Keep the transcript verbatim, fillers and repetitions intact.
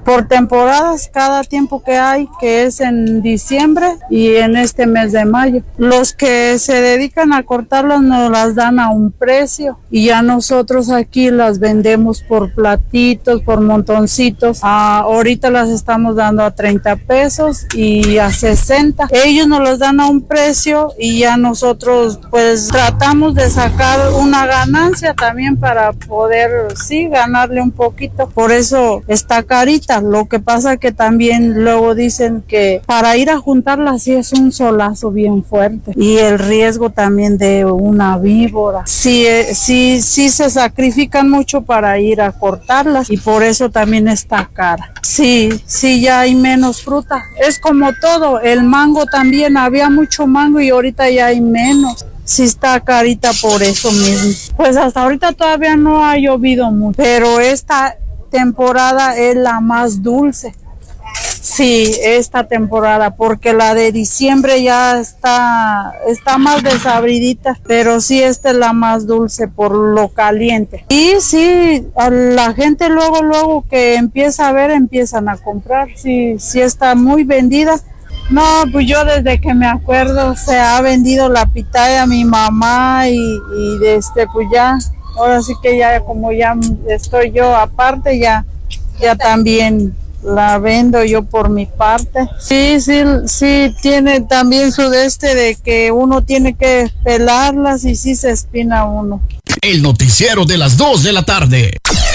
Por temporadas, cada tiempo que hay, que es en diciembre y en este mes de mayo. Los que se dedican a cortarlas nos las dan a un precio y ya nosotros aquí las vendemos por platitos, por montoncitos. Ah, ahorita las estamos dando a treinta pesos y a sesenta. Ellos nos las dan a un precio y ya nosotros pues tratamos de sacar una ganancia también para poder, sí, ganarle un poquito. Por eso está carita. Lo que pasa que también luego dicen que para ir a juntarlas sí es un solazo bien fuerte y el riesgo también de una víbora. Sí, eh, sí, sí se sacrifican mucho para ir a cortarlas y por eso también está cara. Sí, sí, ya hay menos fruta. Es como todo, el mango también, había mucho mango y ahorita ya hay menos. Sí está carita por eso mismo. Pues hasta ahorita todavía no ha llovido mucho, pero esta temporada es la más dulce. Sí, esta temporada, porque la de diciembre ya está, está más desabridita, pero sí esta es la más dulce por lo caliente. Y sí, a la gente luego, luego que empieza a ver, empiezan a comprar. Sí, sí está muy vendida. No, pues yo desde que me acuerdo se ha vendido la pitaya a mi mamá y, y este, pues ya, ahora sí que ya como ya estoy yo aparte, ya, ya también la vendo yo por mi parte. Sí, sí, sí, tiene también su de este de que uno tiene que pelarlas y sí se espina uno. El noticiero de las dos de la tarde.